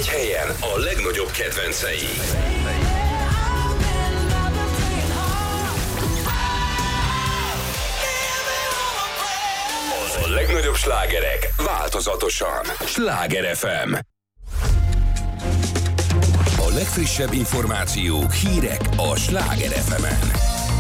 helyen a legnagyobb kedvencei. A legnagyobb slágerek változatosan. Sláger FM. A legfrissebb információk, hírek a Sláger FM-en.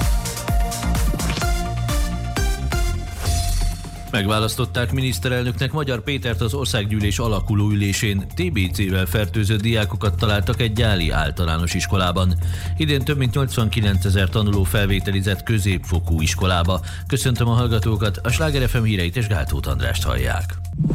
Megválasztották miniszterelnöknek Magyar Pétert az országgyűlés alakuló ülésén. TBC-vel fertőzött diákokat találtak egy gyáli általános iskolában. Idén több mint 89 000 tanuló felvételizett középfokú iskolába. Köszöntöm a hallgatókat, a Sláger FM híreit és Gáltóth Andrást hallják.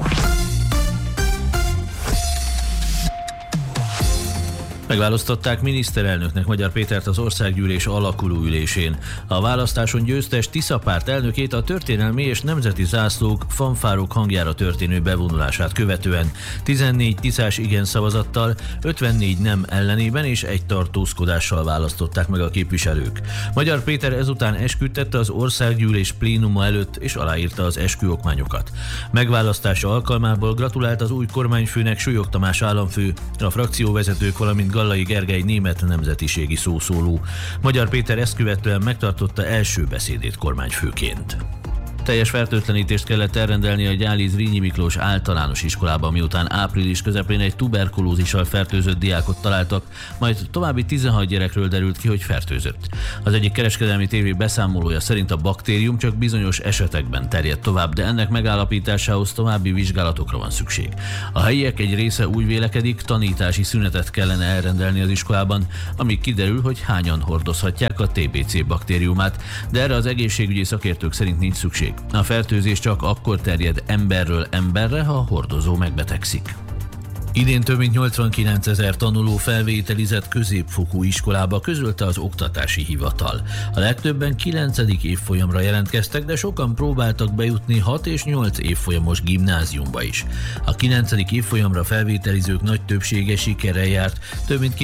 Megválasztották miniszterelnöknek Magyar Pétert az országgyűlés alakuló ülésén. A választáson győztes Tisza párt elnökét a történelmi és nemzeti zászlók, fanfárok hangjára történő bevonulását követően 14 tiszás igen szavazattal, 54 nem ellenében és egy tartózkodással választották meg a képviselők. Magyar Péter ezután esküdtette az országgyűlés plénuma előtt és aláírta az esküokmányokat. Megválasztása alkalmából gratulált az új kormányfőnek Súlyog Tamás államfő, a frakcióvezetők, valamint Gallai Gergely német nemzetiségi szószóló. Magyar Péter ezt követően megtartotta első beszédét kormányfőként. Teljes fertőtlenítést kellett elrendelni a gyáli Zrínyi Miklós általános iskolában, miután április közepén egy tuberkulózissal fertőzött diákot találtak, majd további 16 gyerekről derült ki, hogy fertőzött. Az egyik kereskedelmi tévé beszámolója szerint a baktérium csak bizonyos esetekben terjed tovább, de ennek megállapításához további vizsgálatokra van szükség. A helyiek egy része úgy vélekedik, tanítási szünetet kellene elrendelni az iskolában, amíg kiderül, hogy hányan hordozhatják a TBC baktériumát, de erre az egészségügyi szakértők szerint nincs szükség. A fertőzés csak akkor terjed emberről emberre, ha a hordozó megbetegszik. Idén több mint 89 000 tanuló felvételizett középfokú iskolába, közölte az Oktatási Hivatal. A legtöbben 9. évfolyamra jelentkeztek, de sokan próbáltak bejutni 6 és 8 évfolyamos gimnáziumba is. A 9. évfolyamra felvételizők nagy többsége sikerrel járt, több mint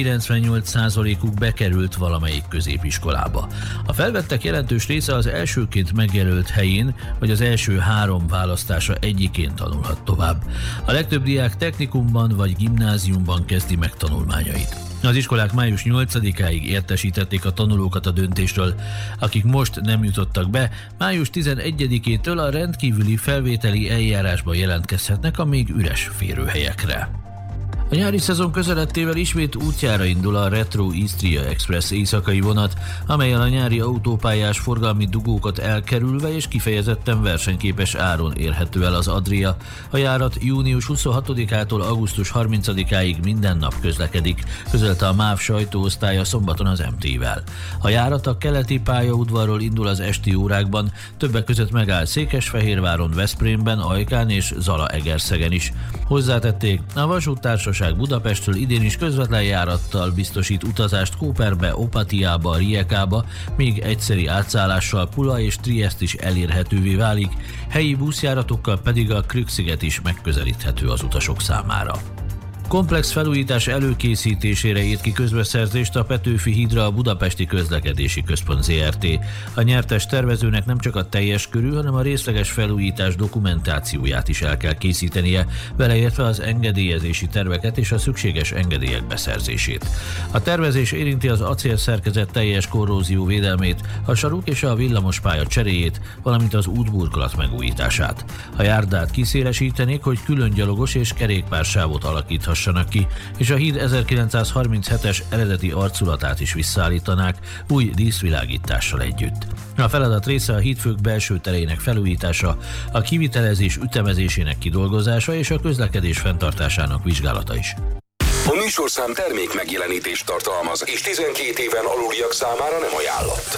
98%-uk bekerült valamelyik középiskolába. A felvettek jelentős része az elsőként megjelölt helyén, vagy az első 3 választása egyikén tanulhat tovább. A legtöbb diák technikumban vagy gimnáziumban kezdi meg tanulmányait. Az iskolák május 8-áig értesítették a tanulókat a döntésről. Akik most nem jutottak be, május 11-től a rendkívüli felvételi eljárásba jelentkezhetnek a még üres férőhelyekre. A nyári szezon közelettével ismét útjára indul a Retro Istria Express éjszakai vonat, amellyel a nyári autópályás forgalmi dugókat elkerülve és kifejezetten versenyképes áron érhető el az Adria. A járat június 26-ától augusztus 30-áig minden nap közlekedik, közölte a MÁV sajtóosztálya szombaton az MT-vel. A járat a keleti pályaudvarról indul az esti órákban, többek között megáll Székesfehérváron, Veszprémben, Ajkán és Zalaegerszegen is. Hozzátették, a vasúttársaság Budapestről idén is közvetlen járattal biztosít utazást Kóperbe, Opatiába, Riekába, még egyszeri átszállással Pula és Triest is elérhetővé válik, helyi buszjáratokkal pedig a Krük-sziget is megközelíthető az utasok számára. Komplex felújítás előkészítésére írt ki közbeszerzést a Petőfi hídra a Budapesti Közlekedési Központ Zrt. A nyertes tervezőnek nem csak a teljes körű, hanem a részleges felújítás dokumentációját is el kell készítenie, beleértve az engedélyezési terveket és a szükséges engedélyek beszerzését. A tervezés érinti az acélszerkezet teljes korrózió védelmét, a saruk és a villamospálya cseréjét, valamint az útburkolat megújítását. A járdát kiszélesítenék, hogy külön gyalogos és kerékpársávot alakíthass ki, és a híd 1937-es eredeti arculatát is visszaállítanák új díszvilágítással együtt. A feladat része a hídfők belső terének felújítása, a kivitelezés ütemezésének kidolgozása és a közlekedés fenntartásának vizsgálata is. A műsorszám termék megjelenítést tartalmaz, és 12 éven aluliak számára nem ajánlott.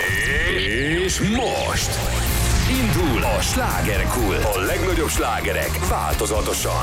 És most indul a Slágerkult. A legnagyobb slágerek változatosan.